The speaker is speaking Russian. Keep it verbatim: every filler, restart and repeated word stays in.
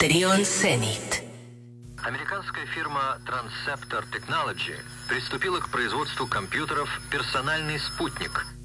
Трион Zenith. Американская фирма Transceptor Technology приступила к производству компьютеров «Персональный спутник»,